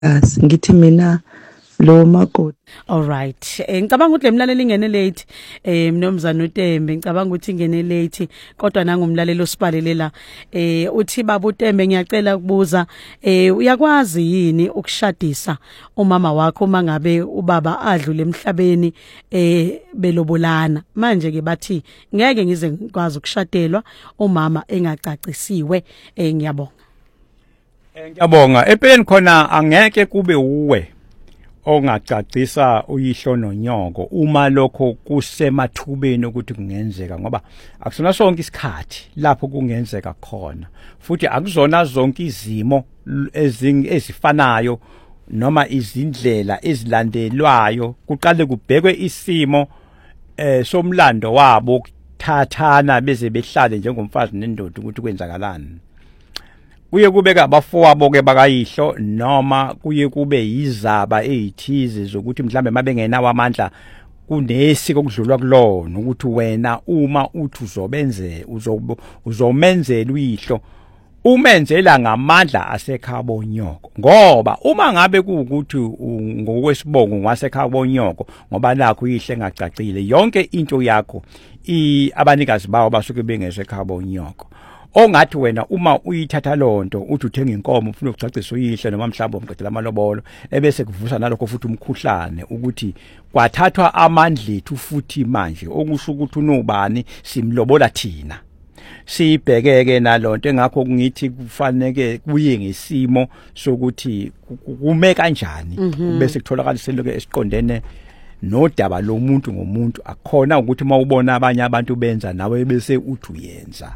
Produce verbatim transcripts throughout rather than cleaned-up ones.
Asi ngithi mina lo makoti. All right. Eh ngicabanga ukuthi lemlaleli ingene late eh mnomzana uTembe ngicabanga ukuthi ingene late kodwa nangumlaleli osipalelela eh uthi baba uTembe ngiyacela ukubuza eh uyakwazi yini ukushadisa umama wakho mangabe ubaba adlule emhlabeni eh belobolana manje ke bathi ngeke ngize ngikwazi ukushadelwa umama engacacisiwe eh ngiyabonga. Eh ngiyabonga empeleni khona angeke kube uwe ongacacisa uyihlo nonyoko uma lokho kusemathubeni ukuthi kungenzeka ngoba akusona sonke isikhathi lapho kungenzeka khona futhi akuzona zonke izimo ezifanayo noma izindlela ezilandelwayo kuqale kubhekwe isimo eh somlando wabo ukuthathana beze behlale njengomfazi nendoda ukuthi kwenzakalani. Kuye kubeka abafowabo ke bakayihlo noma kuye kube yizaba ezithize zokuthi mhlambe mabengenawo amandla kunesiko okudlulwa kulona ukuthi wena uma uthi uzobenze uzomenzela uyihlo umenzela ngamandla asekhabonyoko ngoba uma ngabe kuukuthi ngokwesibongo ngasekhabonyoko ngoba nakho ihle engacacile yonke into yakho i abanikazi bawo basuke bengesekhabonyoko ongathi wena uma uyithatha lonto uthi uthenga inkomo ufuna ukucacisa uyihle noma mhlawumbe umqedela amalobolo ebese kuvusa nalokho futhi umkhuhlane ukuthi kwathathwa amandlethu futhi manje okusho ukuthi unobani simlobola thina sibhekeke nalonto engakho kungithi kufanele kuye ngesimo sokuthi kume kanjani bese kutholakala iseloko esiqondene nodaba lomuntu ngomuntu akhona ukuthi mawubona abanye abantu benza nawe bese uthi uyenza.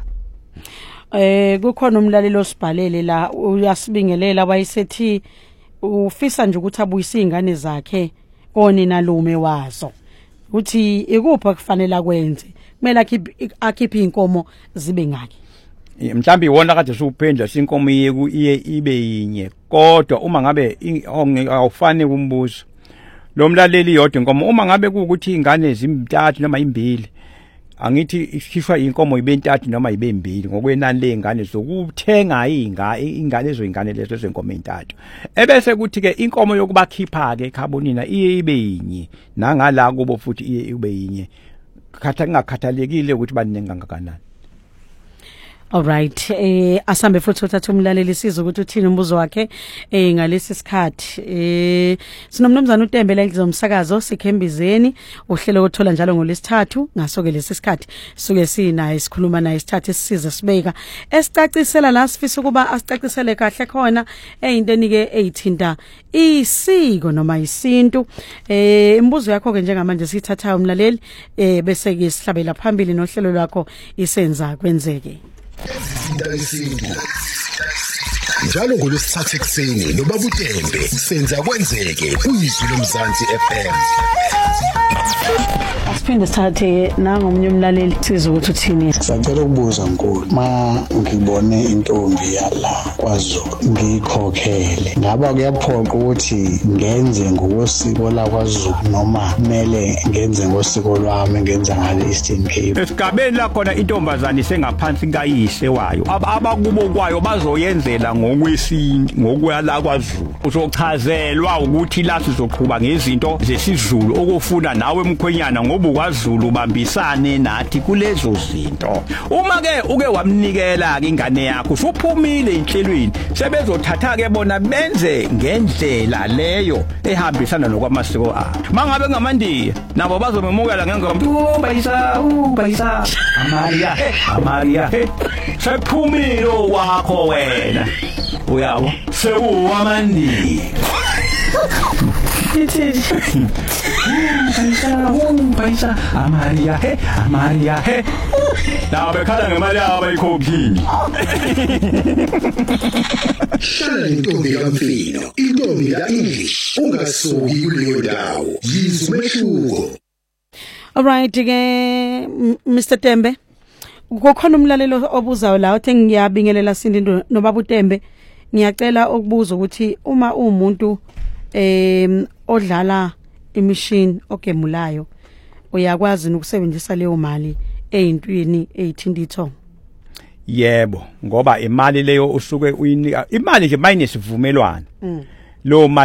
Eh kukhona umlaleli osibhalele la uyasibingelela wayisethi ufisa nje ukuthi abuyise izingane zakhe kone nalume wazo uthi ikuphi kufanele akwenze kumele akhiphe akhiphe inkomo zibe ngaki mhlambi iwona kade suphendla sinkomo iye ibe yinye kodwa uma ngabe awufane kumbuzo lo mlaleli yodwa inkomo uma ngabe kuukuthi izingane ezimithathu noma imbili angithi ikhishwa inkomo ibe ntathu noma ibe mbili ngokwenani lezingane zokuthenga inga ingane lezo ingane lezo zenkomo entathu ebese kuthi ke inkomo yokubakhipha ke ekhabonina iye ibe yinye nangala kubo futhi iye ibe yinye khatha ngakhathalekile ukuthi baningi kangakanani. All right eh asambe futhi uthatha umlaleli sizo ukuthi uthini umbuzo wakhe eh ngalesi sikhathi eh sinomnomzana uTembe la ngizomsakazo sikhembizeni uhlelo ukuthola njalo ngolesithathu ngasoke lesi sikhathi suke sinaye sikhuluma naye isithathu esisiza sibeka esicacisela la sifisa kuba asicacisele kahle khona eyinteni ke eyithinta isiko noma isintu eh imbuzo yakho ke njengamanje sithatha umlaleli eh bese ke sihlabela phambili nohlelo lwakho isenza kwenzeke. Njalo ngolesithathu ekseni nobaba uTembe senza kwenzeke kuyizwi loMzansi F M. Asiphinde sathe nangomnye umlaleli siza ukuthi uthini. Sacela ukubuza nkulu ma ngibone intombi yala kwaZulu ngikhokhele ngaba kuyaphoqa ukuthi ngenze ngokwesiko la kwaZulu noma kumele ngenze ngosiko lwami ngenza ngale Eastern Cape. Esigabeni la khona intombazana isengaphansi kayise wayo abakubo kwayo bazoyenzela ngokwesintu ngokwala kwaZulu uzochazelwa ukuthi la sizoqhubha ngezinto zesizulu okufuna nawe emkhwenyana ngoba kwaZulu bambisane nathi kulezo zinto uma ke uke wamnikela ke ingane yakho usuphumile inhlelweni sebezothatha ke bona benze ngendlela leyo ehambisana nokwamasiko abo mangabe ngamandiya nabo bazomemukela ngengoma bayisa bayisa Amaria Amaria sephumile wakho wena uyabo sewuwamandiya Paisa, um, paisa, Amaria, he, Amaria, he. Now bekhala ngemali yabo ikhokhini. Shala intombi kaMfino, intombi ka English, ungasuki kuleyo ndawo. Yizwe umehluko. All right ke Mister Tembe. Kukhona umlalelo obuzayo la uthi ngiyabingelela Sindi nobaba uTembe. Ngiyacela ukubuza ukuthi uma umuntu em odlala imishini ogemulayo uyakwazi ukusebenzisa leyo mali eyintweni eyithinta ithongo. Yebo ngoba imali leyo usuke uyinika imali nje mayinesivumelwano lo